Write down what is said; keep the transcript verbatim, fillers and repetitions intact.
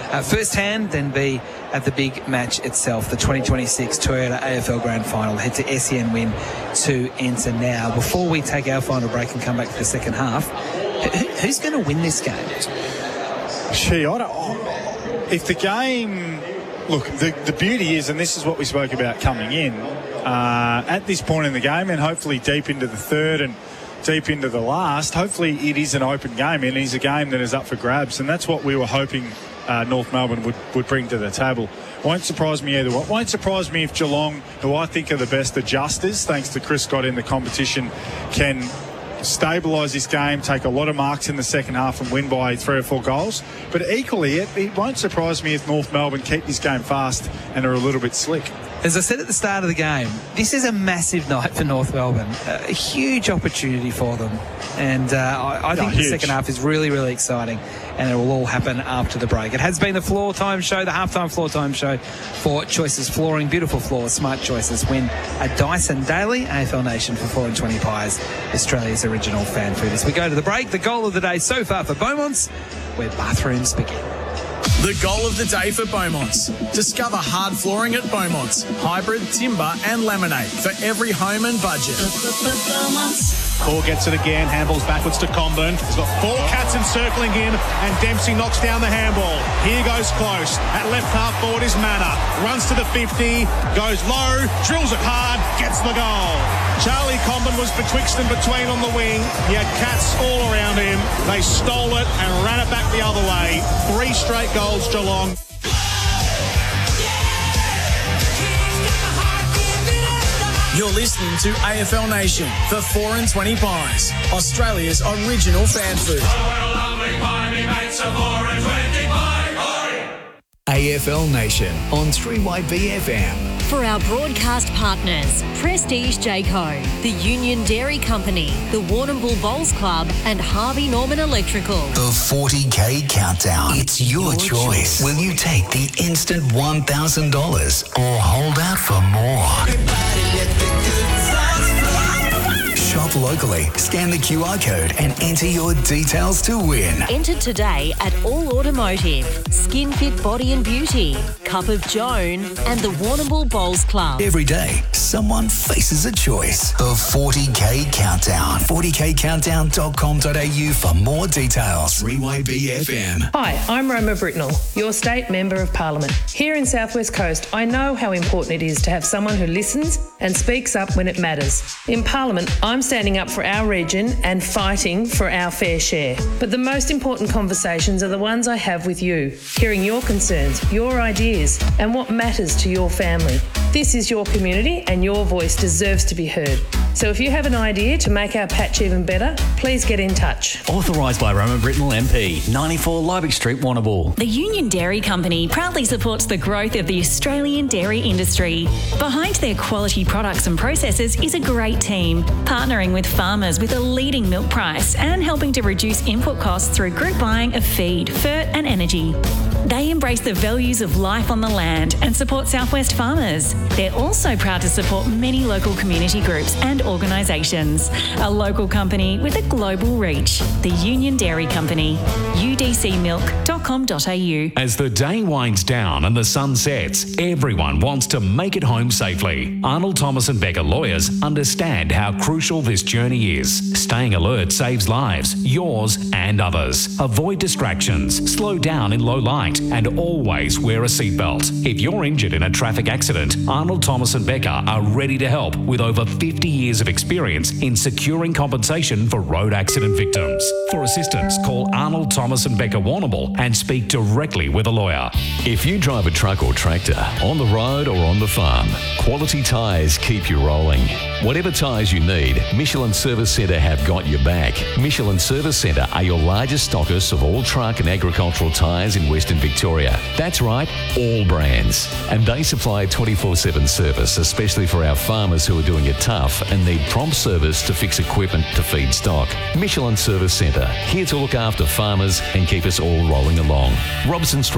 uh, firsthand, then B, at the big match itself, the twenty twenty-six Toyota A F L Grand Final. Head to S E N Win to enter now. Before we take our final break and come back for the second half, who, who's going to win this game? Gee, I don't... If the game... Look, the, the beauty is, and this is what we spoke about coming in, uh, at this point in the game and hopefully deep into the third and deep into the last, hopefully it is an open game and it is a game that is up for grabs, and that's what we were hoping uh, North Melbourne would, would bring to the table. Won't surprise me either. Won't surprise me if Geelong, who I think are the best adjusters, thanks to Chris Scott in the competition, can stabilise this game, take a lot of marks in the second half and win by three or four goals. But equally, it, it won't surprise me if North Melbourne keep this game fast and are a little bit slick. As I said at the start of the game, this is a massive night for North Melbourne. A huge opportunity for them. And uh, I, I think oh, the second half is really, really exciting. And it will all happen after the break. It has been the floor time show, the halftime floor time show for Choices Flooring. Beautiful floors, smart choices. Win a Dyson Daily, A F L Nation for four and twenty pies, Australia's original fan food. As we go to the break, the goal of the day so far for Beaumont's, where bathrooms begin. The goal of the day for Beaumont's. Discover hard flooring at Beaumont's. Hybrid, timber and laminate for every home and budget. Paul gets it again, handballs backwards to Comben. He's got four cats encircling him, and Dempsey knocks down the handball. Here goes close. At left half forward is Manor. Runs to the fifty, goes low, drills it hard, gets the goal. Charlie Comben was betwixt and between on the wing. He had cats all around him. They stole it and ran it back the other way. Three straight goals, Geelong. You're listening to A F L Nation for four and twenty pies, Australia's original fan food. A F L Nation on three Y B F M. For our broadcast partners, Prestige Jayco, the Union Dairy Company, the Warrnambool Bowls Club and Harvey Norman Electrical. The forty K Countdown. It's your, your choice. choice. Will you take the instant one thousand dollars or hold out for more? Shop locally, scan the Q R code and enter your details to win. Enter today at All Automotive, Skin Fit Body and Beauty, Cup of Joan and the Warrnambool Bowls Club. Every day, someone faces a choice. The forty K Countdown. forty K countdown dot com dot a u for more details. three Y B F M. Hi, I'm Roma Britnell, your State Member of Parliament. Here in South West Coast, I know how important it is to have someone who listens and speaks up when it matters. In Parliament, I'm standing up for our region and fighting for our fair share. But the most important conversations are the ones I have with you, hearing your concerns, your ideas, and what matters to your family. This is your community and your voice deserves to be heard. So if you have an idea to make our patch even better, please get in touch. Authorised by Roma Britnell M P, ninety-four Liebig Street, Warrnambool. The Union Dairy Company proudly supports the growth of the Australian dairy industry. Behind their quality products and processes is a great team, partnering with farmers with a leading milk price and helping to reduce input costs through group buying of feed, fert and energy. They embrace the values of life on the land and support Southwest farmers. They're also proud to support many local community groups and organisations. A local company with a global reach. The Union Dairy Company. u d c milk dot com dot a u. As the day winds down and the sun sets, everyone wants to make it home safely. Arnold Thomas and Becker lawyers understand how crucial this journey is. Staying alert saves lives, yours and others. Avoid distractions, slow down in low light, and always wear a seatbelt. If you're injured in a traffic accident, Arnold Thomas and Becker are ready to help with over fifty years of experience in securing compensation for road accident victims. For assistance, call Arnold Thomas and Becker Warrnambool and speak directly with a lawyer. If you drive a truck or tractor, on the road or on the farm, Quality Tyres keep you rolling. Whatever tyres you need, Michelin Service Centre have got your back. Michelin Service Centre are your largest stockists of all truck and agricultural tyres in Western Victoria. That's right, all brands. And they supply twenty-four seven service, especially for our farmers who are doing it tough and need prompt service to fix equipment to feed stock. Michelin Service Centre, here to look after farmers and keep us all rolling along. Robson Street.